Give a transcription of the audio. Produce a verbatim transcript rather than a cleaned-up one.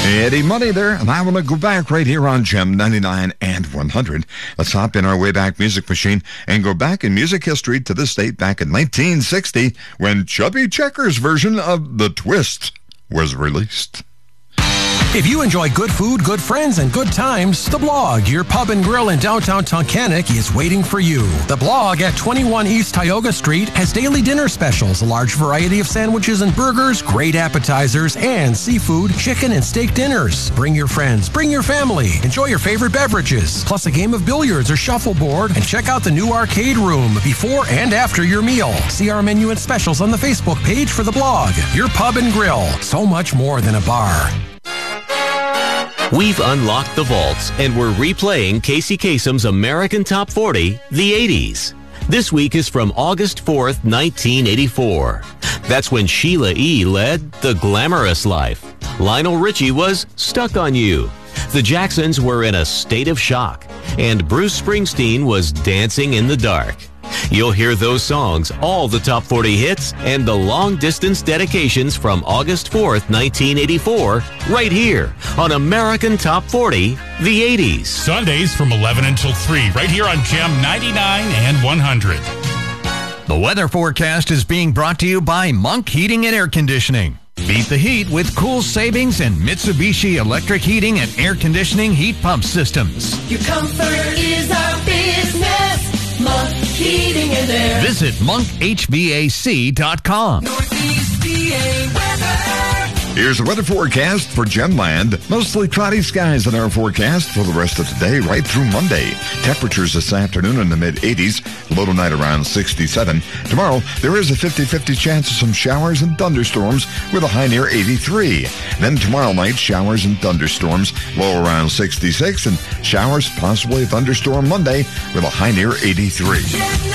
Eddie Money there, and I want to go back right here on Gem ninety-nine and one hundred. Let's hop in our Wayback Music Machine and go back in music history to this date back in nineteen sixty when Chubby Checker's version of The Twist was released. If you enjoy good food, good friends, and good times, The Blog, your pub and grill in downtown Tunkhannock, is waiting for you. The Blog at twenty-one East Tioga Street has daily dinner specials, a large variety of sandwiches and burgers, great appetizers, and seafood, chicken, and steak dinners. Bring your friends, bring your family, enjoy your favorite beverages, plus a game of billiards or shuffleboard, and check out the new arcade room before and after your meal. See our menu and specials on the Facebook page for The Blog, your pub and grill. So much more than a bar. We've unlocked the vaults, and we're replaying Casey Kasem's American Top forty, the eighties. This week is from August fourth, nineteen eighty-four. That's when Sheila E. led The Glamorous Life. Lionel Richie was Stuck on You. The Jacksons were in A State of Shock. And Bruce Springsteen was Dancing in the Dark. You'll hear those songs, all the top forty hits, and the long-distance dedications from August fourth, nineteen eighty-four, right here on American Top forty, the eighties. Sundays from eleven until three, right here on Gem ninety-nine and one hundred. The weather forecast is being brought to you by Monk Heating and Air Conditioning. Beat the heat with cool savings and Mitsubishi electric heating and air conditioning heat pump systems. Your comfort is our business. Monk Heating and Air. Visit monk h v a c dot com. Northeast P A weather. Here's the weather forecast for Gemland. Mostly cloudy skies in our forecast for the rest of today, right through Monday. Temperatures this afternoon in the mid-eighties, low tonight around sixty-seven. Tomorrow, there is a fifty-fifty chance of some showers and thunderstorms with a high near eighty-three. Then tomorrow night, showers and thunderstorms, low around sixty-six, and showers, possibly a thunderstorm Monday with a high near eighty-three.